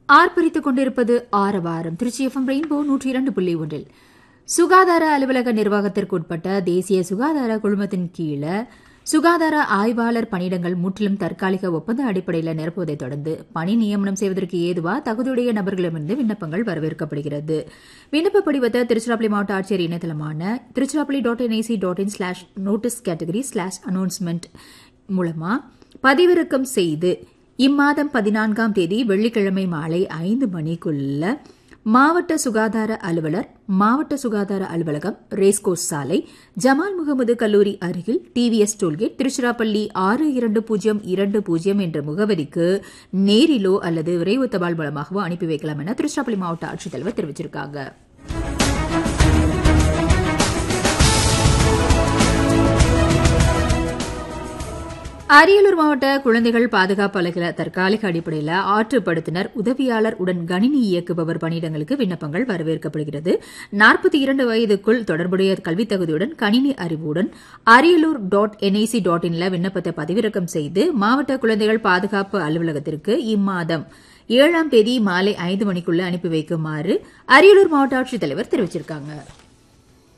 ஆர்ப்பரித்துக் கொண்டிருப்பது ஆரவாரம். Trichy FM rainbow 102.1 சுகாதார அலுவலக நிர்வாகத்திற்குட்பட்ட தேசிய சுகாதார குழுமத்தின் கீழே சுகாதார ஆய்வாளர் பணியிடங்கள் முற்றிலும் தற்காலிக ஒப்பந்த அடிப்படையில் நிரப்புவதைத் தொடர்ந்து பணி நியமனம் செய்வதற்கு ஏதுவா தகுதியுடைய நபர்களிடமிருந்து விண்ணப்பங்கள் வரவேற்கப்படுகிறது. விண்ணப்ப படிவத்தை திருச்சிராப்பள்ளி மாவட்ட ஆட்சியர் இணையதளமான திருச்சிராப்பள்ளி.nic.in/notice category/announcement மூலமா பதிவிறக்கம் செய்து இம்மாதம் 14ஆம் தேதி வெள்ளிக்கிழமை மாலை 5 மணிக்குள்ள மாவட்ட சுகாதார அலுவலர், மாவட்ட சுகாதார அலுவலகம், ரேஸ்கோர்ஸ் சாலை, ஜமால் முகமது கல்லூரி அருகில் டிவிஎஸ் டோல்கேட், திருச்சிராப்பள்ளி 62020 என்ற முகவரிக்கு நேரிலோ அல்லது விரைவு தபால் மூலமாகவோ அனுப்பி வைக்கலாம் என திருச்சிராப்பள்ளி மாவட்ட ஆட்சித்தலைவர் தெரிவிச்சிருக்காங்க. அரியலூர் மாவட்ட குழந்தைகள் பாதுகாப்பு அலுவலக தற்காலிக அடிப்படையில் ஆற்றுப்படுத்தினர், உதவியாளர் உடன் கணினி இயக்குபவர் பணியிடங்களுக்கு விண்ணப்பங்கள் வரவேற்கப்படுகிறது. 42 வயதுக்குள் தொடர்புடைய கல்வித் தகுதியுடன் கணினி அறிவுடன் ariyalur.nic.in விண்ணப்பத்தை பதிவிறக்கம் செய்து மாவட்ட குழந்தைகள் பாதுகாப்பு அலுவலகத்திற்கு இம்மாதம் 7ஆம் தேதி மாலை 5 மணிக்குள்ள அனுப்பி வைக்குமாறு அரியலூர் மாவட்ட ஆட்சித்தலைவர் தெரிவிச்சிருக்காங்க.